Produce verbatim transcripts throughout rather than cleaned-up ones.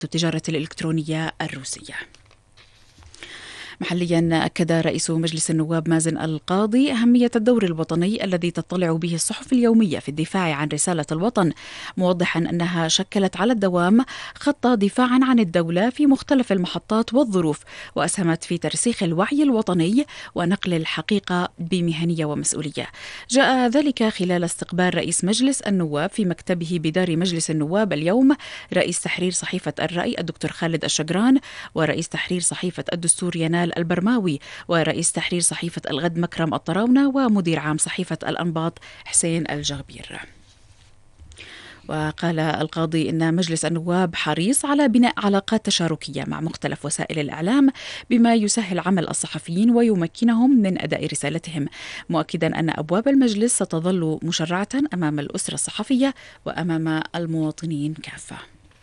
التجارة الإلكترونية الروسية. محليا أكد رئيس مجلس النواب مازن القاضي أهمية الدور الوطني الذي تطلع به الصحف اليومية في الدفاع عن رسالة الوطن، موضحا أنها شكلت على الدوام خط دفاع عن الدولة في مختلف المحطات والظروف، وأسهمت في ترسيخ الوعي الوطني ونقل الحقيقة بمهنية ومسؤولية. جاء ذلك خلال استقبال رئيس مجلس النواب في مكتبه بدار مجلس النواب اليوم رئيس تحرير صحيفة الرأي الدكتور خالد الشجران، ورئيس تحرير صحيفة الدستور ينال البرماوي، ورئيس تحرير صحيفة الغد مكرم الطراونة، ومدير عام صحيفة الأنباط حسين الجغبير. وقال القاضي إن مجلس النواب حريص على بناء علاقات تشاركية مع مختلف وسائل الإعلام بما يسهل عمل الصحفيين ويمكنهم من أداء رسالتهم، مؤكدا أن أبواب المجلس ستظل مشرعة أمام الأسرة الصحفية وأمام المواطنين كافة.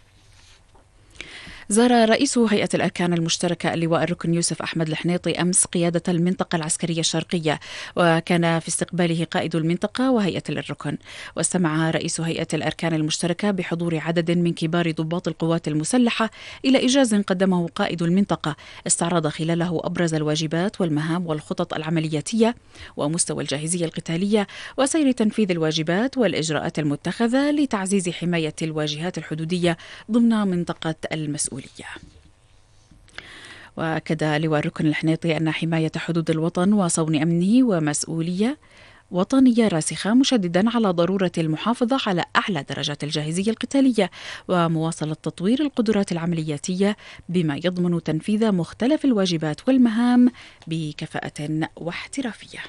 زار رئيس هيئة الأركان المشتركة اللواء الركن يوسف أحمد الحنيطي أمس قيادة المنطقة العسكرية الشرقية، وكان في استقباله قائد المنطقة وهيئة الركن. واستمع رئيس هيئة الأركان المشتركة بحضور عدد من كبار ضباط القوات المسلحة إلى إجاز قدمه قائد المنطقة استعرض خلاله أبرز الواجبات والمهام والخطط العملياتية ومستوى الجاهزية القتالية وسير تنفيذ الواجبات والإجراءات المتخذة لتعزيز حماية الواجهات الحدودية ضمن منطقة المسؤولية. وأكد لواء الركن الحنيطي أن حماية حدود الوطن وصون أمنه ومسؤولية وطنية راسخة، مشددا على ضرورة المحافظة على أعلى درجات الجاهزية القتالية ومواصلة تطوير القدرات العملياتية بما يضمن تنفيذ مختلف الواجبات والمهام بكفاءة واحترافية.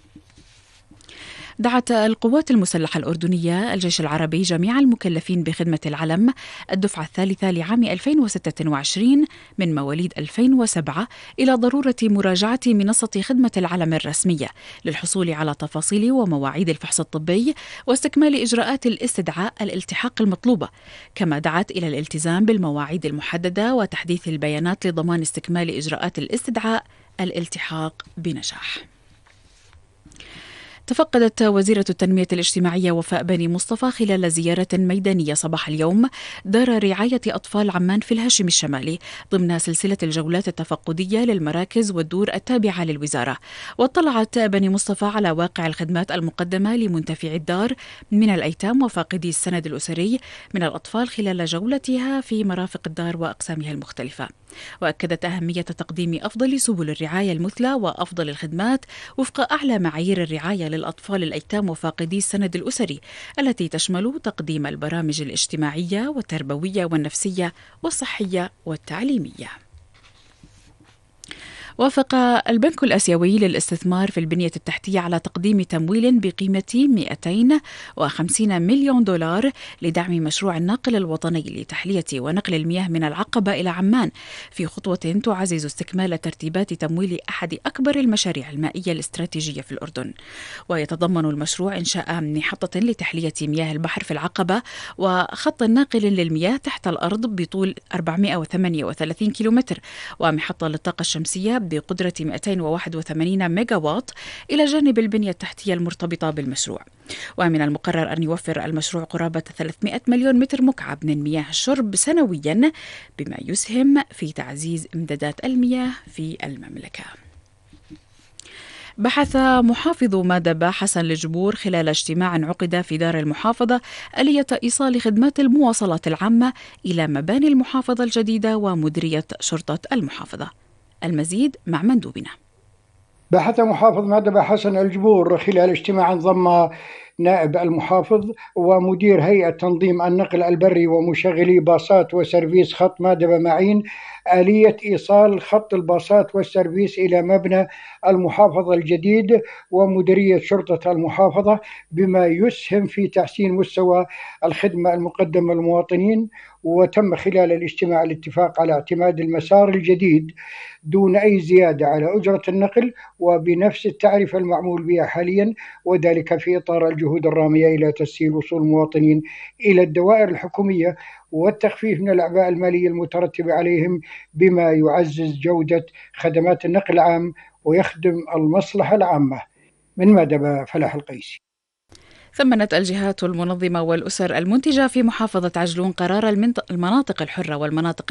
دعت القوات المسلحة الأردنية الجيش العربي جميع المكلفين بخدمة العلم الدفعة الثالثة لعام ألفين وستة وعشرين من مواليد ألفين وسبعة إلى ضرورة مراجعة منصة خدمة العلم الرسمية للحصول على تفاصيل ومواعيد الفحص الطبي واستكمال إجراءات الاستدعاء الالتحاق المطلوبة، كما دعت إلى الالتزام بالمواعيد المحددة وتحديث البيانات لضمان استكمال إجراءات الاستدعاء الالتحاق بنجاح. تفقدت وزيرة التنمية الاجتماعية وفاء بني مصطفى خلال زيارة ميدانية صباح اليوم دار رعاية أطفال عمان في الهاشم الشمالي ضمن سلسلة الجولات التفقدية للمراكز والدور التابعة للوزارة. واطلعت بني مصطفى على واقع الخدمات المقدمة لمنتفعي الدار من الأيتام وفاقدي السند الأسري من الأطفال خلال جولتها في مرافق الدار وأقسامها المختلفة. وأكدت أهمية تقديم أفضل سبل الرعاية المثلى وأفضل الخدمات وفق أعلى معايير الرعاية للأطفال الأيتام وفاقدي السند الأسري، التي تشمل تقديم البرامج الاجتماعية والتربوية والنفسية والصحية والتعليمية. وافق البنك الآسيوي للاستثمار في البنية التحتية على تقديم تمويل بقيمة مئتين وخمسين مليون دولار لدعم مشروع الناقل الوطني لتحلية ونقل المياه من العقبة إلى عمان، في خطوة تعزز استكمال ترتيبات تمويل أحد أكبر المشاريع المائية الاستراتيجية في الأردن. ويتضمن المشروع إنشاء محطة لتحلية مياه البحر في العقبة وخط ناقل للمياه تحت الأرض بطول أربعمئة وثمانية وثلاثين كيلومتر، ومحطة للطاقة الشمسية بقدرة مئتين وواحد وثمانين ميجا واط إلى جانب البنية التحتية المرتبطة بالمشروع. ومن المقرر أن يوفر المشروع قرابة ثلاثمئة مليون متر مكعب من مياه الشرب سنويا، بما يسهم في تعزيز إمدادات المياه في المملكة. بحث محافظ مادبة حسن الجبور خلال اجتماع عقد في دار المحافظة آلية إيصال خدمات المواصلات العامة إلى مباني المحافظة الجديدة ومديرية شرطة المحافظة. المزيد مع مندوبنا. بحث محافظ مادبة حسن الجبور خلال اجتماع انضم نائب المحافظ ومدير هيئة تنظيم النقل البري ومشغلي باصات وسيرفيس خط مادبة معين آلية إيصال خط الباصات والسيرفيس إلى مبنى المحافظة الجديد ومديرية شرطة المحافظة، بما يسهم في تحسين مستوى الخدمة المقدمة للمواطنين. وتم خلال الاجتماع الاتفاق على اعتماد المسار الجديد دون أي زيادة على أجرة النقل وبنفس التعرفة المعمول بها حاليا، وذلك في إطار الجهود الرامية إلى تسهيل وصول المواطنين إلى الدوائر الحكومية والتخفيف من الأعباء المالية المترتبة عليهم، بما يعزز جودة خدمات النقل العام ويخدم المصلحة العامة. من مادبة فلاح القيسي. ثمنت الجهات المنظمة والأسر المنتجة في محافظة عجلون قرار المناطق الحرة والمناطق